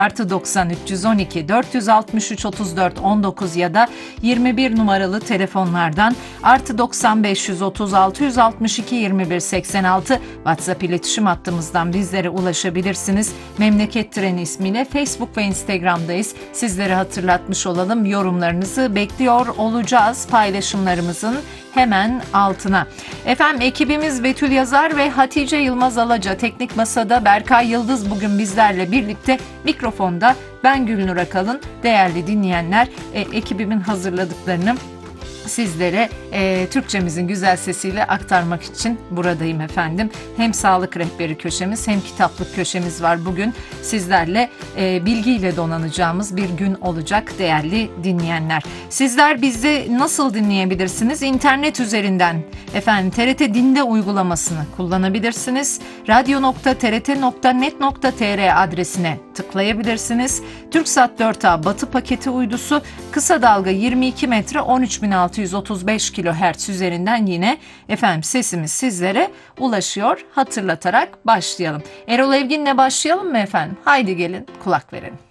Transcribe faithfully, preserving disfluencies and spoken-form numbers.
Artı doksan üç yüz on iki dört yüz altmış üç otuz dört on dokuz ya da yirmi bir numaralı telefonlardan artı doksan beş yüz otuz altı yüz altmış iki yirmi bir seksen altı WhatsApp iletişim hattımızdan bizlere ulaşabilirsiniz. Memleket Treni ismiyle Facebook ve Instagram'dayız. Sizlere hatırlatmış olalım, yorumlarınızı bekliyor olacağız paylaşımlarımızın hemen altına. Efendim ekibimiz Betül Yazar ve Hatice Yılmaz Alaca, teknik masada Berkay Yıldız bugün bizlerle birlikte, mikrofonda ben Gülnur Akalın. Değerli dinleyenler, e, ekibimin hazırladıklarını sizlere e, Türkçemizin güzel sesiyle aktarmak için buradayım efendim. Hem sağlık rehberi köşemiz hem kitaplık köşemiz var bugün. Sizlerle e, bilgiyle donanacağımız bir gün olacak değerli dinleyenler. Sizler bizi nasıl dinleyebilirsiniz? İnternet üzerinden efendim T R T Dinde uygulamasını kullanabilirsiniz. radyo nokta t r t nokta net nokta t r adresine tıklayabilirsiniz. TürkSat dört A Batı paketi uydusu, kısa dalga yirmi iki metre on üç bin altı yüz otuz beş kilohertz üzerinden yine efendim sesimiz sizlere ulaşıyor. Hatırlatarak başlayalım. Erol Evgin'le başlayalım mı efendim? Haydi gelin kulak verelim.